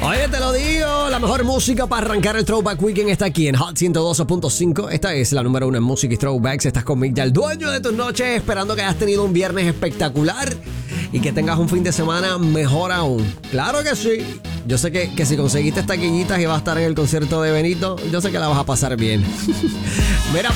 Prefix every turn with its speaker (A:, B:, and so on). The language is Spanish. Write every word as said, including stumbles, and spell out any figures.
A: Oye, te lo digo, la mejor música para arrancar el Throwback Weekend está aquí en Hot ciento doce punto cinco. Esta es la número uno en música y throwbacks. Estás conmigo, ya el dueño de tus noches, esperando que hayas tenido un viernes espectacular y que tengas un fin de semana mejor aún. Claro que sí. Yo sé que, que si conseguiste taquillitas y vas a estar en el concierto de Benito, yo sé que la vas a pasar bien. Mira,